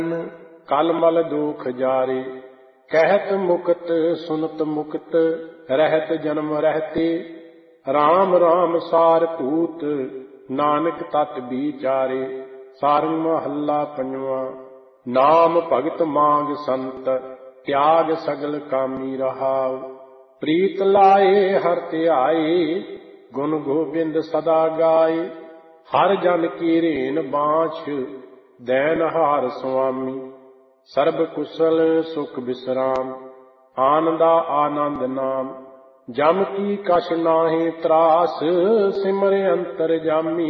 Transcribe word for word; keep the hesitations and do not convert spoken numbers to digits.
ਕਲ ਮਲ ਦੋਖ ਜਾਰੇ। ਕਹਿਤ ਮੁਕਤ ਸੁਨਤ ਮੁਕਤ ਰਹਿਤ ਜਨਮ ਰਹਤੇ। ਰਾਮ ਰਾਮ ਸਾਰ ਭੂਤ ਨਾਨਕ ਤਤ ਵਿਚਾਰੇ। ਸਾਰੰਗ ਮਹੱਲਾ ਪੰਜਵਾਂ। ਨਾਮ ਭਗਤ ਮਾਂਗ ਸੰਤ ਤਿਆਗ ਸਗਲ ਕਾਮੀ ਰਹਾਉ। ਪ੍ਰੀਤ ਲਾਏ ਹਰ ਧਿਆਏ ਗੁਣ ਗੋਬਿੰਦ ਸਦਾ ਗਾਏ। ਹਰ ਜਨ ਕੀ ਰੇਨ ਬਾਛ ਦੈਨ ਹਾਰ ਸੁਆਮੀ। ਸਰਬ ਕੁਸ਼ਲ ਸੁਖ ਬਿਸਰਾਮ ਆਨੰਦਾ ਆਨੰਦ ਨਾਮ। ਜਮ ਕੀ ਕਛ ਨਾਹੀ ਤਰਾਸ ਸਿਮਰ ਅੰਤਰ ਜਾਮੀ।